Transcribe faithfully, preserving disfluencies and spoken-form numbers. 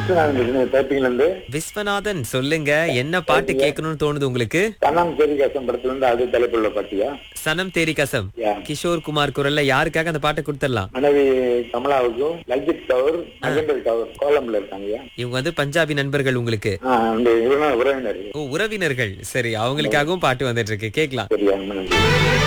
விஸ்வநாதன் டைப்பிங்ல இருந்து. விஸ்வநாதன் சொல்லுங்க, என்ன பாட்டு கேட்கணும்னு தோணுது உங்களுக்கு? கண்ணாம் சேரிகாசம் படத்துல இருந்து அது தலைப்புள்ள பாட்டியா? சனம் தேரி கசம். யா. கிஷோர் குமார் குரல்ல யாருக்காக அந்த பாட்டை கொடுத்துடலாம்? மனைவி கமலாவுக்கும் லல்ஜித் கவுர் மகேந்தர் கவுர் கோலம்ல இருக்காங்க. இவங்க வந்து பஞ்சாபி நண்பர்கள் உங்களுக்கு. அந்த உறவினர். ஓ, உறவினர்கள். சரி, அவங்களுக்காகவும் பாட்டு வந்துட்டு இருக்கு, கேட்கலாம். சரியா?